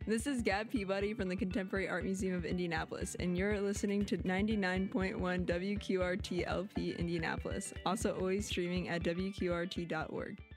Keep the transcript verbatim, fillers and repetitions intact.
This is Gab Peabody from the Contemporary Art Museum of Indianapolis, and you're listening to ninety-nine point one W Q R T L P Indianapolis, also always streaming at W Q R T dot org.